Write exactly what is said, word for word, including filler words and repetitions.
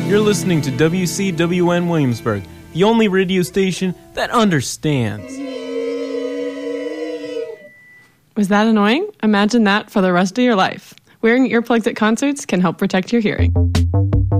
You're listening to W C W N Williamsburg, the only radio station that understands. Was that annoying? Imagine that for the rest of your life. Wearing earplugs at concerts can help protect your hearing.